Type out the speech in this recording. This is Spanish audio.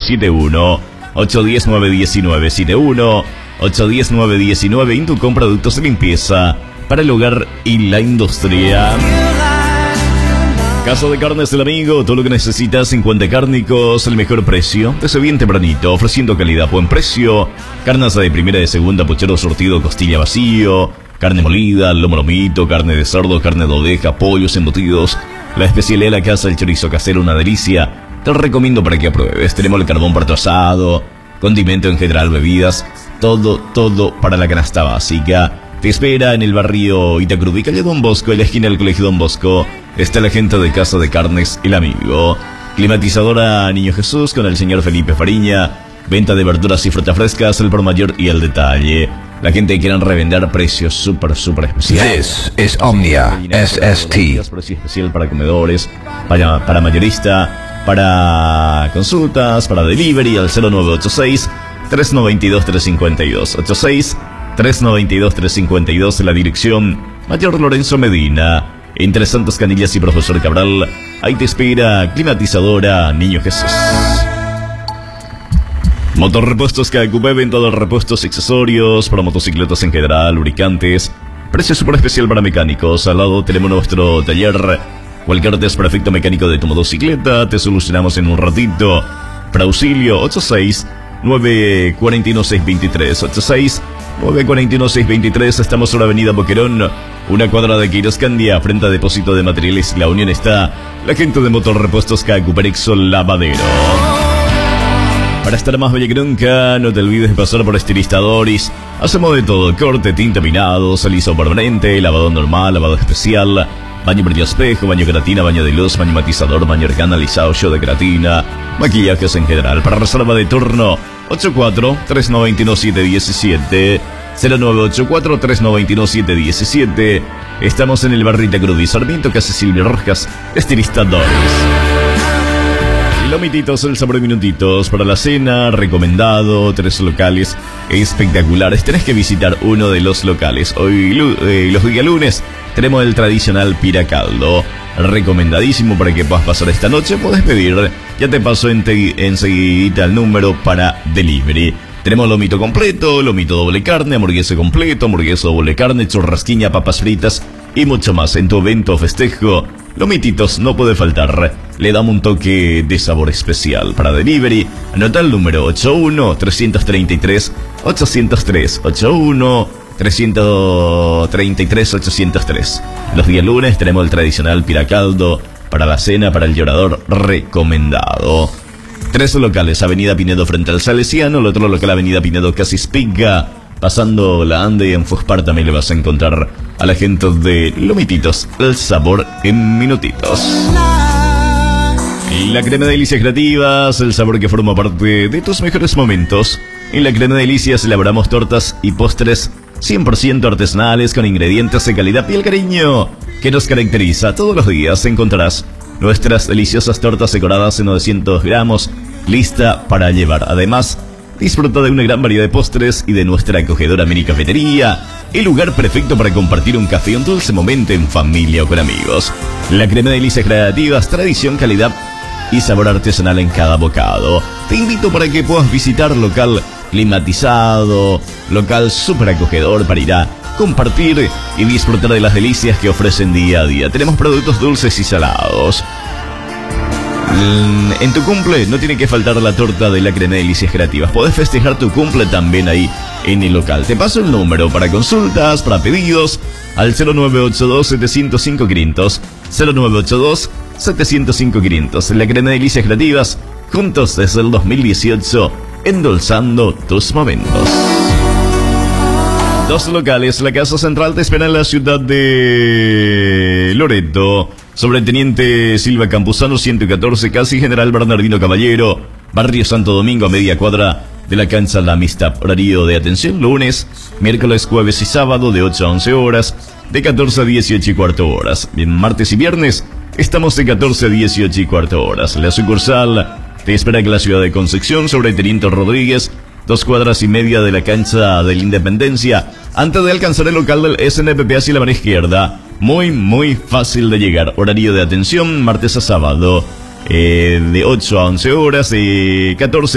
919 71 810-919 Intucom, productos de limpieza para el hogar y la industria. Casa de Carnes del Amigo, todo lo que necesitas en cuanto a cárnicos, el mejor precio, desde bien tempranito, ofreciendo calidad, buen precio, carnes de primera y de segunda, puchero surtido, costilla vacío, carne molida, lomo lomito, carne de cerdo, carne de oveja, pollos embutidos, la especialidad de la casa, el chorizo casero, una delicia, te lo recomiendo para que apruebes. Tenemos el carbón para tu asado, condimento en general, bebidas, todo para la canasta básica. Te espera en el barrio Itacurubí, calle Don Bosco, en la esquina del colegio Don Bosco. Está la gente de Casa de Carnes El Amigo. Climatizadora Niño Jesús con el señor Felipe Fariña. Venta de verduras y frutas frescas, el por mayor y el detalle. La gente que quieran revender precios súper especiales. This is Omnia SST. Precio especial para comedores, para mayorista, para consultas, para delivery al 0986 392 352 86 392 352 en la dirección Mayor Lorenzo Medina, entre Santos Canillas y Profesor Cabral. Ahí te espera Climatizadora Niño Jesús. Motorrepuestos KQP, venta de repuestos y accesorios para motocicletas en general, lubricantes. Precio super especial para mecánicos. Al lado tenemos nuestro taller. Cualquier desperfecto mecánico de tu motocicleta te solucionamos en un ratito. Para auxilio 86 941 623 86 941 623. Estamos en la avenida Boquerón, una cuadra de Quiroscandia, frente a Depósito de Materiales La Unión. Está la gente de Motorrepuestos KQP Exxon Lavadero. Para estar más bella que nunca, no te olvides de pasar por Estilista Doris. Hacemos de todo: corte, tinta, peinado, aliso permanente, lavado normal, lavado especial, baño previo espejo, baño queratina, baño de luz, baño matizador, baño organa, alisado, show de queratina, maquillajes en general. Para reserva de turno 84-391-717 0984-391-717. Estamos en el barrio Itacurubí, Sarmiento, Casa Silvia Rojas, Estilista Doris. Lomititos, el sabor de minutitos para la cena, recomendado, 3 locales espectaculares. Tenés que visitar uno de los locales. Hoy, los días lunes, tenemos el tradicional piracaldo, recomendadísimo para que puedas pasar esta noche. Podés pedir, ya te paso enseguida el número para delivery. Tenemos lomito completo, lomito doble carne, hamburguesa completo, hamburguesa doble carne, churrasquiña, papas fritas y mucho más. En tu evento o festejo, Lomititos no puede faltar. Le damos un toque de sabor especial. Para delivery, anota el número 81-333-803 81-333-803. Los días lunes tenemos el tradicional piracaldo para la cena, para el llorador, recomendado. 3 locales: Avenida Pinedo frente al Salesiano, el otro local Avenida Pinedo casi Espiga, pasando la Ande, y en Fuspar también le vas a encontrar a la gente de Lomititos, el sabor en minutitos. La crema de delicias creativas, el sabor que forma parte de tus mejores momentos. En la crema de delicias elaboramos tortas y postres 100% artesanales con ingredientes de calidad y el cariño que nos caracteriza. Todos los días encontrarás nuestras deliciosas tortas decoradas en 900 gramos, lista para llevar. Además, disfruta de una gran variedad de postres y de nuestra acogedora mini cafetería, el lugar perfecto para compartir un café, un dulce momento en familia o con amigos. La crema de delicias creativas, tradición, calidad y sabor artesanal en cada bocado. Te invito para que puedas visitar local climatizado, local súper acogedor para ir a compartir y disfrutar de las delicias que ofrecen día a día. Tenemos productos dulces y salados. En tu cumple no tiene que faltar la torta de la crema de delicias creativas. Podés festejar tu cumple también ahí en el local. Te paso el número para consultas, para pedidos al 0982-705-500 0982-705-500. La crema de delicias creativas, juntos desde el 2018, endulzando tus momentos. 2 locales. La casa central te espera en la ciudad de Loreto, sobre Teniente Silva Campuzano 114, casi General Bernardino Caballero, barrio Santo Domingo, a media cuadra de la cancha La Amistad. Horario de atención: lunes, miércoles, jueves y sábado de 8 a 11 horas, de 14 a 18 y cuarto horas. Bien, martes y viernes estamos de 14 a 18 y cuarto horas. La sucursal te espera en la ciudad de Concepción, sobre Teniente Rodríguez, 2 cuadras y media de la cancha de la Independencia, antes de alcanzar el local del SNPP hacia la mano izquierda. Muy fácil de llegar. Horario de atención martes a sábado, de 8 a 11 horas, de 14